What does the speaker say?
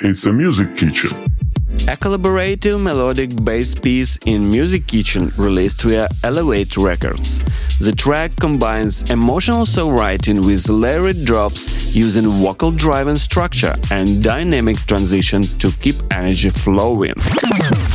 It's a Music Kitchen. A collaborative melodic bass piece in Music Kitchen released via Elevate Records. The track combines emotional songwriting with layered drops using vocal-driven structure and dynamic transition to keep energy flowing.